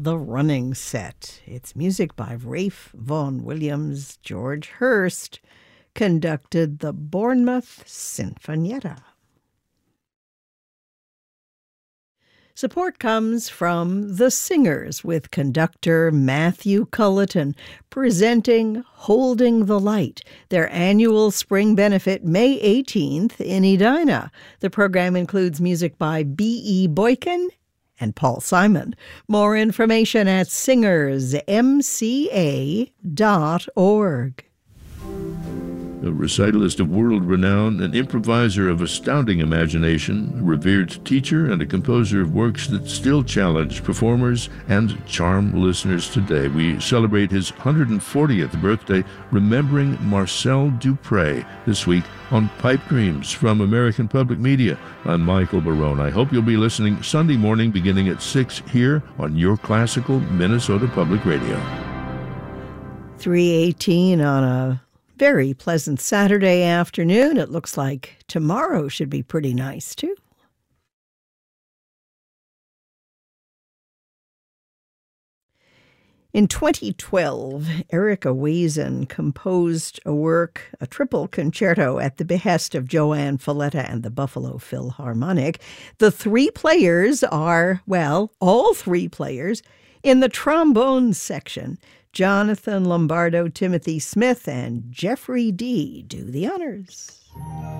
The Running Set. It's music by Ralph Vaughan Williams. George Hurst conducted the Bournemouth Sinfonietta. Support comes from The Singers with conductor Matthew Culleton presenting Holding the Light, their annual spring benefit May 18th in Edina. The program includes music by B.E. Boykin and Paul Simon. More information at singersmca.org. A recitalist of world renown, an improviser of astounding imagination, a revered teacher, and a composer of works that still challenge performers and charm listeners today. We celebrate his 140th birthday, remembering Marcel Dupré, this week on Pipe Dreams from American Public Media. I'm Michael Barone. I hope you'll be listening Sunday morning beginning at 6 here on your classical Minnesota Public Radio. 3:18 on a very pleasant Saturday afternoon. It looks like tomorrow should be pretty nice, too. In 2012, Eric Awazen composed a triple concerto at the behest of Joanne Falletta and the Buffalo Philharmonic. The three players are, all three players in the trombone section. Jonathan Lombardo, Timothy Smith, and Jeffrey D. do the honors.